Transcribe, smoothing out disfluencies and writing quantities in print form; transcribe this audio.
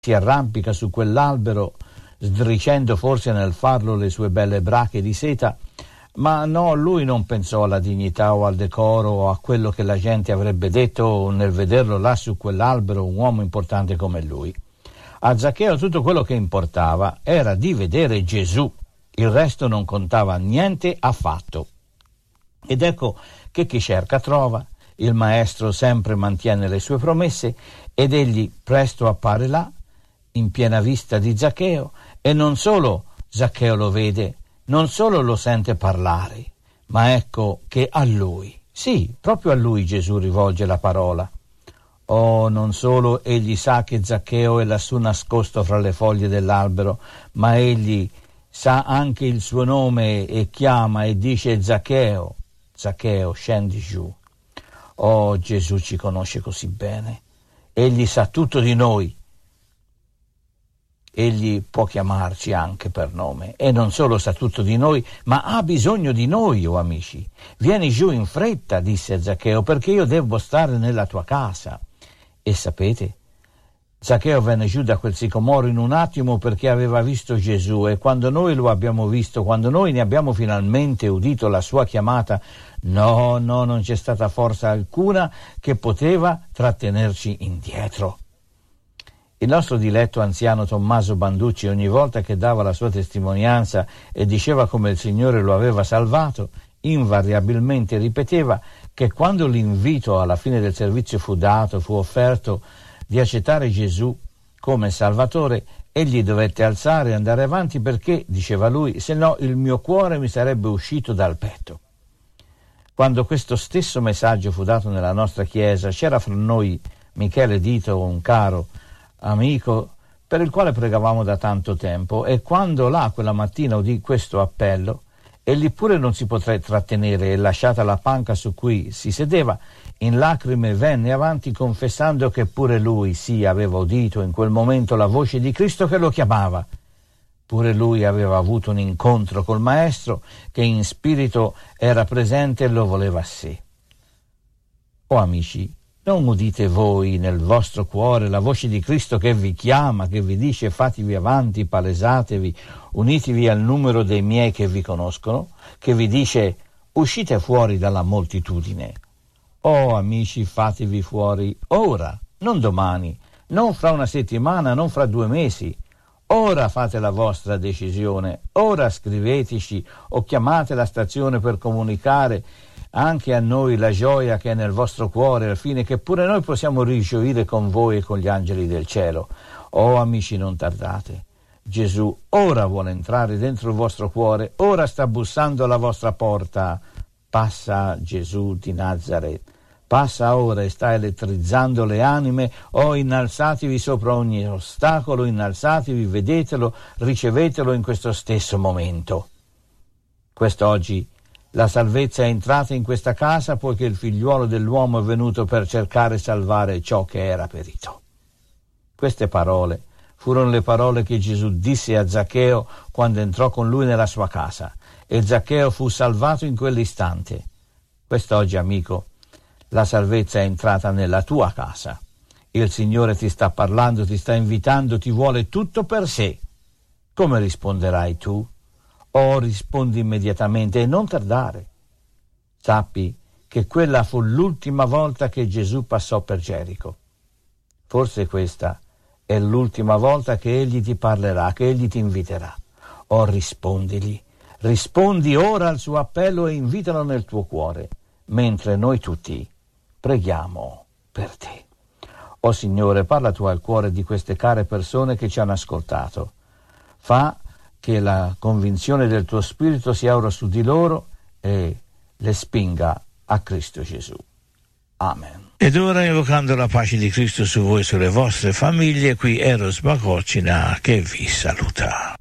si arrampica su quell'albero, sdricendo forse nel farlo le sue belle brache di seta, ma no, lui non pensò alla dignità o al decoro o a quello che la gente avrebbe detto nel vederlo là su quell'albero, un uomo importante come lui. A Zaccheo tutto quello che importava era di vedere Gesù, il resto non contava niente affatto. Ed ecco che chi cerca trova, il maestro sempre mantiene le sue promesse ed egli presto appare là, in piena vista di Zaccheo, e non solo Zaccheo lo vede, non solo lo sente parlare, ma ecco che a lui, sì, proprio a lui Gesù rivolge la parola. Oh, non solo egli sa che Zaccheo è lassù nascosto fra le foglie dell'albero, ma egli sa anche il suo nome e chiama e dice: Zaccheo, Zaccheo, scendi giù. Oh, Gesù ci conosce così bene. Egli sa tutto di noi. Egli può chiamarci anche per nome. E non solo sa tutto di noi, ma ha bisogno di noi, oh amici. Vieni giù in fretta, disse Zaccheo, perché io devo stare nella tua casa. E sapete, Zaccheo venne giù da quel sicomoro in un attimo perché aveva visto Gesù, e quando noi lo abbiamo visto, quando noi ne abbiamo finalmente udito la sua chiamata, no, non c'è stata forza alcuna che poteva trattenerci indietro. Il nostro diletto anziano Tommaso Banducci, ogni volta che dava la sua testimonianza e diceva come il Signore lo aveva salvato, invariabilmente ripeteva che quando l'invito alla fine del servizio fu dato, fu offerto di accettare Gesù come Salvatore, egli dovette alzare e andare avanti perché, diceva lui, se no il mio cuore mi sarebbe uscito dal petto. Quando questo stesso messaggio fu dato nella nostra chiesa, c'era fra noi Michele Dito, un caro amico per il quale pregavamo da tanto tempo, e quando là quella mattina udì questo appello, egli pure non si poté trattenere e, lasciata la panca su cui si sedeva, in lacrime venne avanti confessando che pure lui sì aveva udito in quel momento la voce di Cristo che lo chiamava. Pure lui aveva avuto un incontro col Maestro che in spirito era presente e lo voleva a sé. Oh amici, non udite voi nel vostro cuore la voce di Cristo che vi chiama, che vi dice fatevi avanti, palesatevi, unitevi al numero dei miei che vi conoscono, che vi dice uscite fuori dalla moltitudine. Oh amici, fatevi fuori ora, non domani, non fra una settimana, non fra 2 mesi. Ora fate la vostra decisione, ora scriveteci o chiamate la stazione per comunicare anche a noi la gioia che è nel vostro cuore, al fine che pure noi possiamo rigioire con voi e con gli angeli del cielo. Oh amici, non tardate. Gesù ora vuole entrare dentro il vostro cuore, ora sta bussando alla vostra porta. Passa Gesù di Nazaret. Passa ora e sta elettrizzando le anime. Oh, innalzatevi sopra ogni ostacolo, innalzatevi, vedetelo, ricevetelo in questo stesso momento. Quest'oggi la salvezza è entrata in questa casa poiché il figliuolo dell'uomo è venuto per cercare e salvare ciò che era perito. Queste parole furono le parole che Gesù disse a Zaccheo quando entrò con lui nella sua casa, e Zaccheo fu salvato in quell'istante. Quest'oggi, amico, la salvezza è entrata nella tua casa. Il Signore ti sta parlando, ti sta invitando, ti vuole tutto per sé. Come risponderai tu? Oh, rispondi immediatamente e non tardare. Sappi che quella fu l'ultima volta che Gesù passò per Gerico. Forse questa è l'ultima volta che Egli ti parlerà, che Egli ti inviterà. Oh, rispondigli. Rispondi ora al suo appello e invitalo nel tuo cuore, mentre noi tutti preghiamo per te. Oh Signore, parla tu al cuore di queste care persone che ci hanno ascoltato. Fa che la convinzione del tuo Spirito sia ora su di loro e le spinga a Cristo Gesù. Amen. Ed ora, invocando la pace di Cristo su voi e sulle vostre famiglie, qui Eros Bacocina che vi saluta.